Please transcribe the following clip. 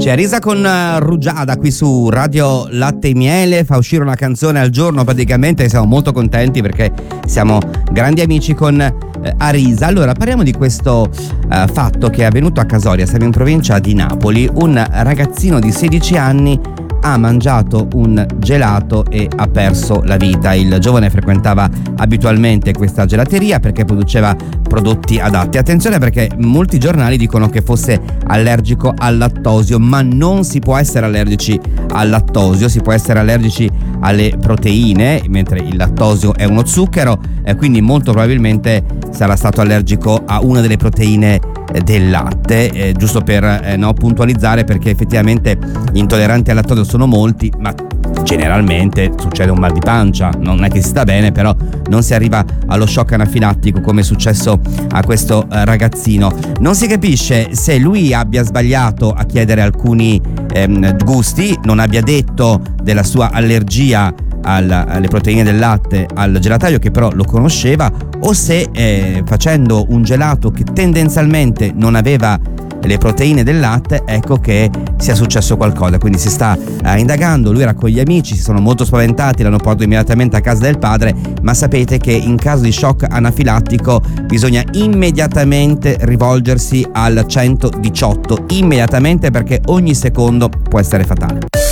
C'è Risa con Rugiada qui su Radio Latte e Miele, fa uscire una canzone al giorno praticamente, siamo molto contenti perché siamo grandi amici con Arisa. Allora parliamo di questo fatto che è avvenuto a Casoria, siamo in provincia di Napoli. Un ragazzino di 16 anni ha mangiato un gelato e ha perso la vita. Il giovane frequentava abitualmente questa gelateria perché produceva prodotti adatti. Attenzione, perché molti giornali dicono che fosse allergico al lattosio, ma non si può essere allergici al lattosio, si può essere allergici alle proteine, mentre il lattosio è uno zucchero, quindi molto probabilmente sarà stato allergico a una delle proteine del latte, giusto per puntualizzare, perché effettivamente gli intolleranti al lattosio sono molti, ma generalmente succede un mal di pancia, non è che si sta bene, però non si arriva allo shock anafilattico come è successo a questo ragazzino. Non si capisce se lui abbia sbagliato a chiedere alcuni gusti, non abbia detto della sua allergia alle proteine del latte al gelataio, che però lo conosceva, o se facendo un gelato che tendenzialmente non aveva le proteine del latte, ecco che sia successo qualcosa. Quindi si sta indagando. Lui era con gli amici, si sono molto spaventati, l'hanno portato immediatamente a casa del padre, ma sapete che in caso di shock anafilattico bisogna immediatamente rivolgersi al 118, immediatamente, perché ogni secondo può essere fatale.